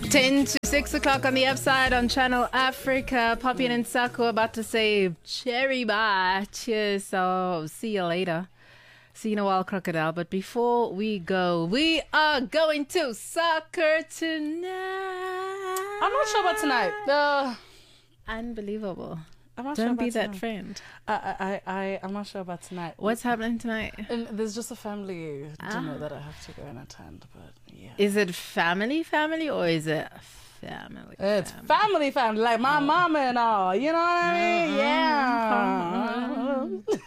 10 to 6 o'clock on the upside on Channel Africa. Poppy and Saku about to say cherry bye. Cheers. So see you later. See you in a while, Crocodile. But before we go, we are going to soccer tonight. I'm not sure about tonight. Unbelievable. I'm not Don't sure be about that tonight. friend. I'm not sure about tonight. What's happening tonight? And there's just a family dinner that I have to go and attend. But yeah, Is it family or is it family? it's family, like my mama and all. You know what I mean? Yeah.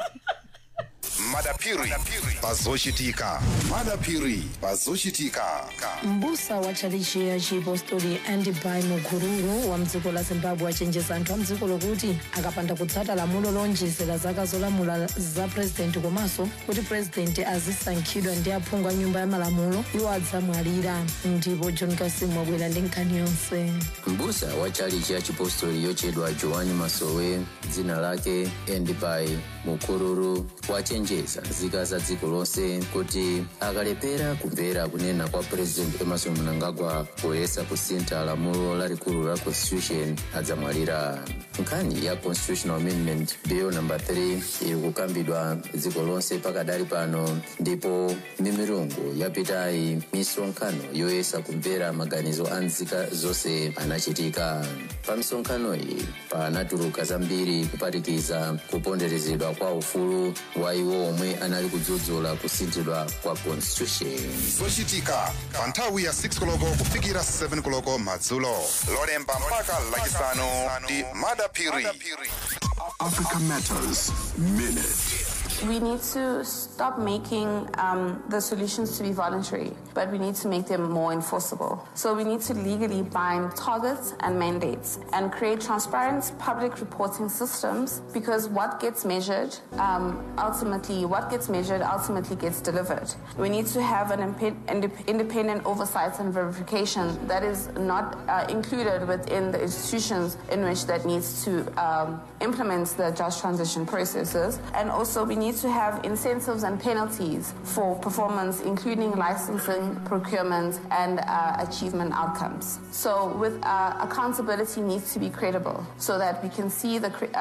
Madapiri bazoshitika. Madapiri bazoshitika. Mbusa wa chalichi ya chipostori Andibai Mukururu wa mdziko la Zimbabwe achenjeza anthu a mdziko lokuti akapanda kutsata lamulo lonjezera zaka zolamula za president komanso kuti president azisankhidwa ndi aphungu a nyumba ya malamulo iwo adzamwalira. Ndipo John Kasimu wabwera ndi nkhani yonse. Mbusa wa chalichi ya chipostori yochedwa Joani Masowe, dzina lake Andibai Mukururu, wachenjeza nzika za dziko lonse kuti akalepera kumvera kunena kwa president Emmerson Mnangagwa poyesa kusintha lamulo lalikulu la constitution adzamwalira. Nkhani ya constitutional amendment bill number 3 iri kukambidwa dziko lonse pakadali pano, ndipo mimirungu yapitayi misonkhano yoyesa kumvera maganizo a nzika zonse anachitika. Pa misonkhano iyi panatuluka zambiri kupatikiza kuponderezedwa kwa ufulu wa iwo omwe anali kudzudzula kusinthidwa kwa constitution. Zochitika pa nthawi ya 6 koloko kufikira 7 koloko madzulo. Lolemba mpaka lachisanu ndi Madapiri. Africa Matters Minute. We need to stop making the solutions to be voluntary, but we need to make them more enforceable. So we need to legally bind targets and mandates and create transparent public reporting systems, because what gets measured ultimately gets delivered. We need to have an independent oversight and verification that is not included within the institutions in which that needs to implement the just transition processes. And also we need to have incentives and penalties for performance, including licensing, procurement, and achievement outcomes. So with accountability needs to be credible, so that we can see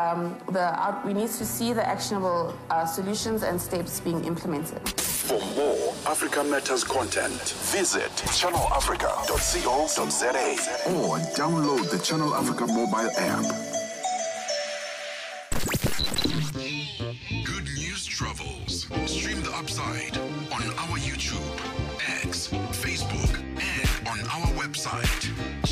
we need to see the actionable solutions and steps being implemented. For more Africa Matters content, visit channelafrica.co.za or download the Channel Africa mobile app. Good news travels. Stream the upside on our YouTube, X, Facebook, and on our website,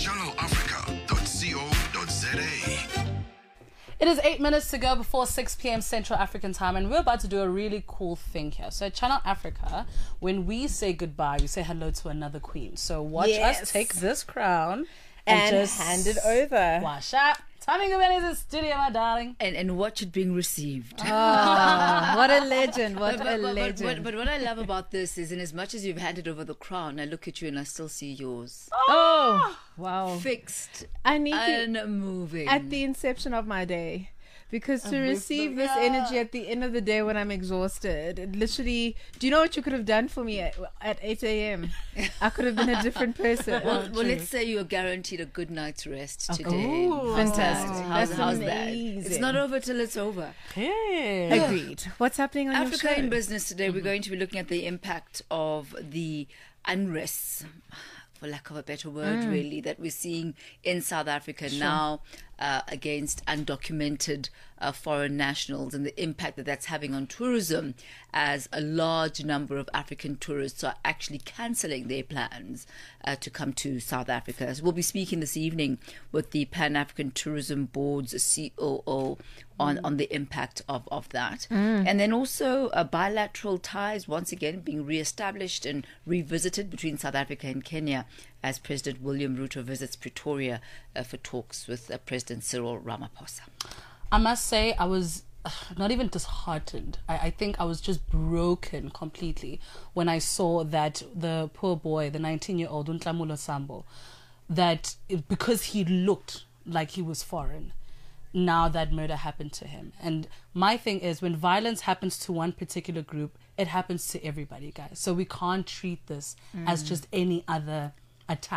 channelafrica.co.za. It is 8 minutes to go before 6 p.m. Central African time, and we're about to do a really cool thing here. So at Channel Africa, when we say goodbye, we say hello to another queen. So watch us take this crown and just hand it over. Wash up. Tommy Ngubeni is in the studio, my darling. And watch it being received. Oh, what a legend. What a legend. But what I love about this is, in as much as you've handed over the crown, I look at you and I still see yours. Oh, wow. Fixed. I need unmoving. At the inception of my day. Because to receive this energy at the end of the day when I'm exhausted, it literally, do you know what you could have done for me at 8 a.m.? I could have been a different person. Well, let's say you're guaranteed a good night's rest today. Ooh, fantastic. How's that? It's not over till it's over. Yeah. Agreed. What's happening on Africa your show? in Business today, we're going to be looking at the impact of the unrest, for lack of a better word, really, that we're seeing in South Africa now against undocumented foreign nationals, and the impact that that's having on tourism, as a large number of African tourists are actually cancelling their plans to come to South Africa. So we'll be speaking this evening with the Pan-African Tourism Board's COO on the impact of that. And then also bilateral ties once again being re-established and revisited between South Africa and Kenya as President William Ruto visits Pretoria for talks with President Cyril Ramaphosa. I must say, I was not even disheartened. I think I was just broken completely when I saw that the poor boy, the 19-year-old Untlamulo Sambo, because he looked like he was foreign, now that murder happened to him. And my thing is, when violence happens to one particular group, it happens to everybody, guys. So we can't treat this as just any other attack.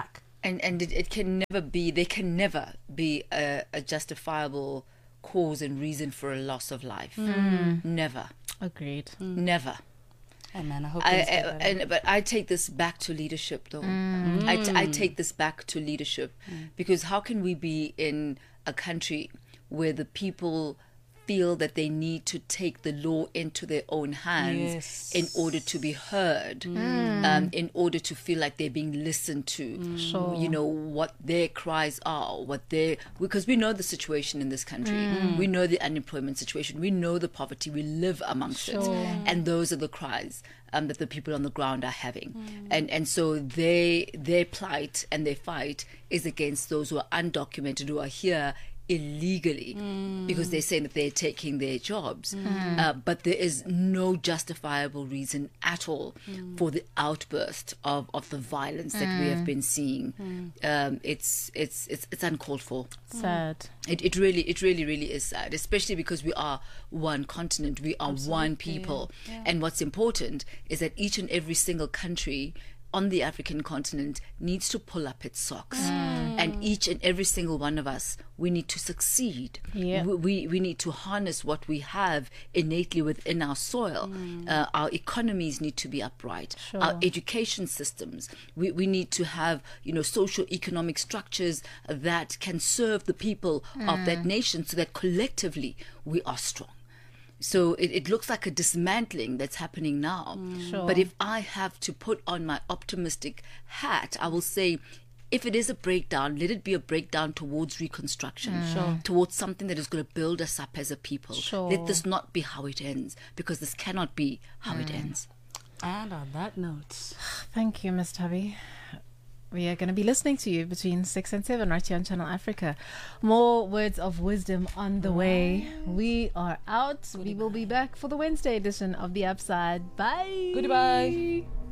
And it can never be, there can never be a justifiable cause and reason for a loss of life. Never. Agreed. Never. Hey man, I hope things get better. But I take this back to leadership, though. I take this back to leadership, because how can we be in a country where the people feel that they need to take the law into their own hands in order to be heard, in order to feel like they're being listened to, you know, what their cries are, because we know the situation in this country, we know the unemployment situation, we know the poverty, we live amongst it, and those are the cries that the people on the ground are having, and so their plight and their fight is against those who are undocumented, who are here illegally, because they're saying that they're taking their jobs, but there is no justifiable reason at all for the outburst of the violence that we have been seeing. It's uncalled for. Sad. It really is sad, especially because we are one continent, we are one people, and what's important is that each and every single country on the African continent needs to pull up its socks, and each and every single one of us, we need to succeed. We need to harness what we have innately within our soil. Our economies need to be upright. Our education systems, we need to have, you know, socio-economic structures that can serve the people of that nation, so that collectively we are strong. So it looks like a dismantling that's happening now. But if I have to put on my optimistic hat, I will say, if it is a breakdown, let it be a breakdown towards reconstruction, towards something that is going to build us up as a people. Let this not be how it ends, because this cannot be how it ends. And on that note, Thank you, Ms. Tubby. We are going to be listening to you between 6 and 7 right here on Channel Africa. More words of wisdom on the way. We are out. We will be back for the Wednesday edition of The Upside. Bye. goodbye.